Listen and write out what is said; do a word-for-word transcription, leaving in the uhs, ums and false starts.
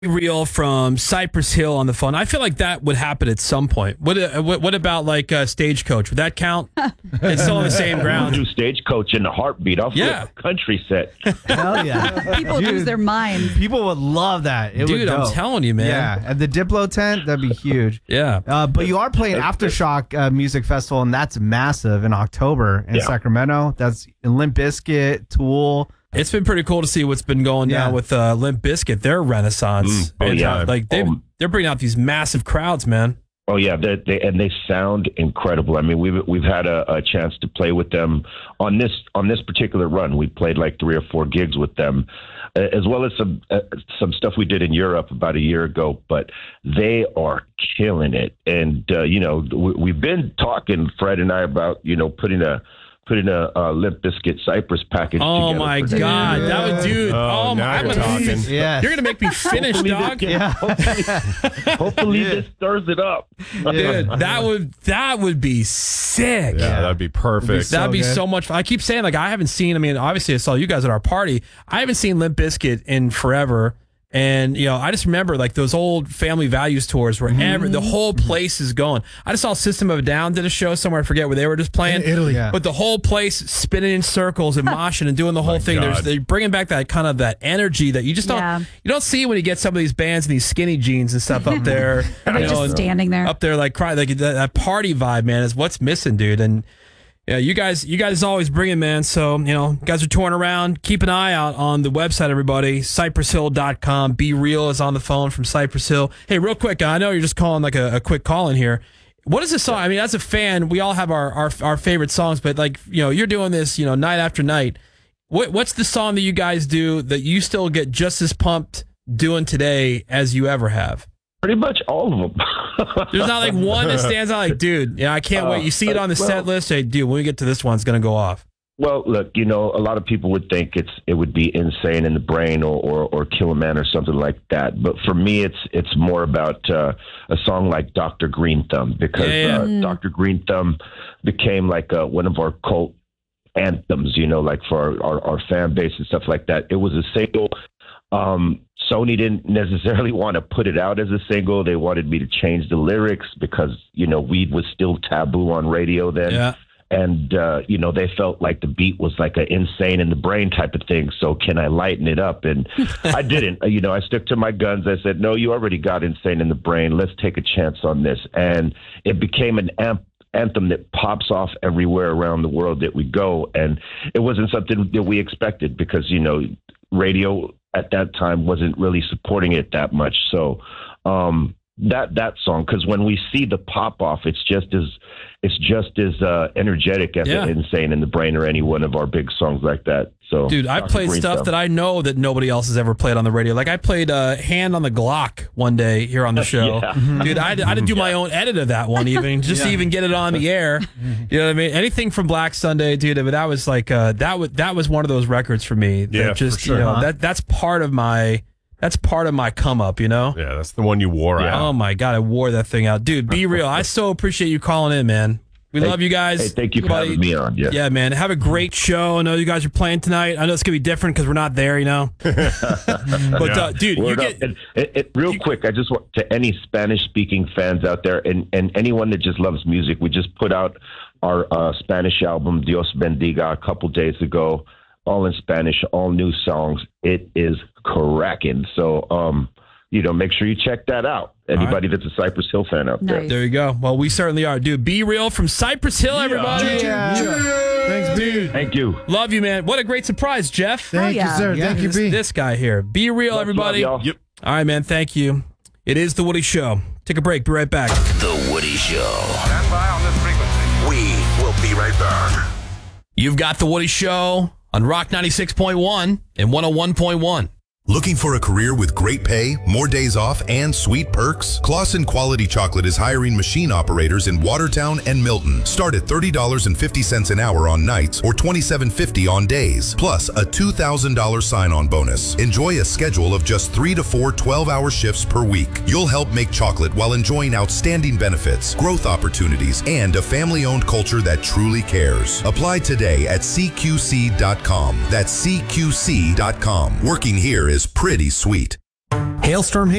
Real from Cypress Hill on the phone. I feel like that would happen at some point. What uh, what, what about like uh, Stagecoach? Would that count? It's still on the same ground. Do Stagecoach in a heartbeat. I'll Yeah. flip a country set. Hell yeah. People would lose their minds. People would love that. It Dude, would I'm dope. telling you, man. Yeah, at the Diplo tent, that'd be huge. Yeah. Uh, but you are playing Aftershock uh, Music Festival, and that's massive in October in Yeah. Sacramento. That's Limp Bizkit, Tool. It's been pretty cool to see what's been going Yeah. down with uh, Limp Bizkit, their renaissance. Mm. Oh, And, yeah. uh, like they Um, they're bringing out these massive crowds, man. Oh yeah, they, they and they sound incredible. I mean, we've we've had a, a chance to play with them on this on this particular run. We played like three or four gigs with them, uh, as well as some uh, some stuff we did in Europe about a year ago. But they are killing it, and uh, you know, we, we've been talking, Fred and I, about you know putting a. Putting a, a Limp Bizkit Cypress package Oh together my for next God, year. that would, dude. Oh, Oh, now my, I'm you're gonna, talking. Yeah. You're gonna make me finish, Hopefully dog. this, Yeah. hopefully, hopefully this stirs it up. Dude, that would that would be sick. Yeah, that'd be perfect. So That'd be good. so much fun. I keep saying, like, I haven't seen, I mean, obviously I saw you guys at our party. I haven't seen Limp Bizkit in forever. And, you know, I just remember like those old Family Values tours where every, the whole place is going. I just saw System of a Down did a show somewhere, I forget where they were just playing. In Italy. Yeah. But the whole place spinning in circles and moshing and doing the whole thing. There's, God. they're bringing back that kind of that energy that you just don't Yeah. you don't see when you get some of these bands in these skinny jeans and stuff up there. They're you know, just and- standing there. up there like cry like that, that party vibe, man, is what's missing, dude. And yeah, you guys you guys always bring it, man. So, you know, you guys are touring around. Keep an eye out on the website, everybody. cypress hill dot com. Be Real is on the phone from Cypress Hill. Hey, real quick, I know you're just calling like a, a quick call in here. What is this song? I mean, as a fan, we all have our, our our favorite songs, but like, you know, you're doing this, you know, night after night. What what's the song that you guys do that you still get just as pumped doing today as you ever have? Pretty much all of them. There's not like one that stands out like, dude, yeah, I can't wait. You see it on the well- set list. Hey, dude, when we get to this one, it's going to go off. Well, look, you know, a lot of people would think it's it would be Insane in the Brain or, or, or Kill a Man or something like that. But for me, it's it's more about uh, a song like Doctor Green Thumb because Yeah, yeah. Uh, Doctor Green Thumb became like uh, one of our cult anthems, you know, like for our, our, our fan base and stuff like that. It was a single. Um, Sony didn't necessarily want to put it out as a single. They wanted me to change the lyrics because, you know, weed was still taboo on radio then. Yeah. And, uh, you know, they felt like the beat was like an Insane in the Brain type of thing. So can I lighten it up? And I didn't. You know, I stuck to my guns. I said, no, you already got Insane in the Brain. Let's take a chance on this. And it became an amp. anthem that pops off everywhere around the world that we go. And it wasn't something that we expected because, you know, radio at that time wasn't really supporting it that much. So um, that that song, because when we see the pop off, it's just as it's just as uh, energetic as Yeah. Insane in the Brain or any one of our big songs like that. So, Dude, I Doctor played Green stuff Thumb. that I know that nobody else has ever played on the radio. Like I played uh, Hand on the Glock one day here on the show. Yeah. Dude, I had, I had to do my own edit of that one even, just to even get it on the air. You know what I mean? Anything from Black Sunday, dude, but that was like, uh, that was that was one of those records for me. That Yeah, just, for sure. you know, Huh? that that's part of my, that's part of my come up, you know? Yeah, that's the one you wore Yeah. out. Oh my God, I wore that thing out. Dude, Be Real. I so appreciate you calling in, man. We Hey- love you guys. Hey, thank you for buddy. having me on. Yeah. Yeah, man. Have a great show. I know you guys are playing tonight. I know it's going to be different because we're not there, you know? But, uh, dude, you Word get. up. And, it, it, real quick, I just want to any Spanish-speaking fans out there and, and anyone that just loves music, we just put out our uh, Spanish album, Dios Bendiga, a couple days ago, all in Spanish, all new songs. It is cracking. So, um, you know, make sure you check that out. Anybody that's a Cypress Hill fan out there. Nice. There you go. Well, we certainly are. Dude, Be Real from Cypress Hill, everybody. Thanks, Dude, Thank you. love you, man. What a great surprise, Jeff. Thank yeah. you, sir. Yeah, Thank you, This, B. this guy here. Be Real, Much everybody. love, y'all. Yep. All right, man. Thank you. It is The Woody Show. Take a break. Be right back. The Woody Show. Stand by on this frequency. We will be right back. You've got The Woody Show on Rock ninety-six point one and one oh one point one. Looking for a career with great pay, more days off, and sweet perks? Clausen Quality Chocolate is hiring machine operators in Watertown and Milton. Start at thirty dollars and fifty cents an hour on nights or twenty-seven fifty on days, plus a two thousand dollars sign-on bonus. Enjoy a schedule of just three to four twelve-hour shifts per week. You'll help make chocolate while enjoying outstanding benefits, growth opportunities, and a family-owned culture that truly cares. Apply today at C Q C dot com. That's C Q C dot com. Working here is pretty sweet. Hey, Hailstorm